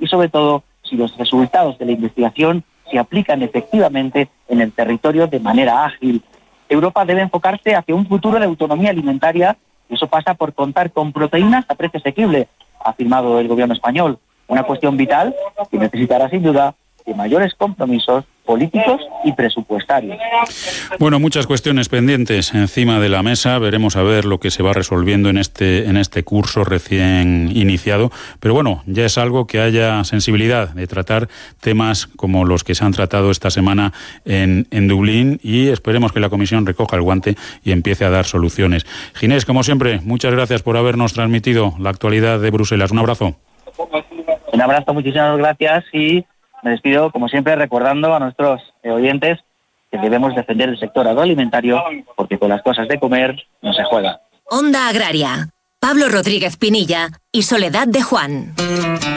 y sobre todo si los resultados de la investigación se aplican efectivamente en el territorio de manera ágil. Europa debe enfocarse hacia un futuro de autonomía alimentaria y eso pasa por contar con proteínas a precio asequible, ha afirmado el gobierno español. Una cuestión vital que necesitará sin duda de mayores compromisos políticos y presupuestarios. Bueno, muchas cuestiones pendientes encima de la mesa. Veremos a ver lo que se va resolviendo en este curso recién iniciado. Pero bueno, ya es algo que haya sensibilidad de tratar temas como los que se han tratado esta semana en Dublín, y esperemos que la Comisión recoja el guante y empiece a dar soluciones. Ginés, como siempre, muchas gracias por habernos transmitido la actualidad de Bruselas. Un abrazo. Un abrazo, muchísimas gracias, y me despido, como siempre, recordando a nuestros oyentes que debemos defender el sector agroalimentario porque con las cosas de comer no se juega. Onda Agraria. Pablo Rodríguez Pinilla y Soledad de Juan.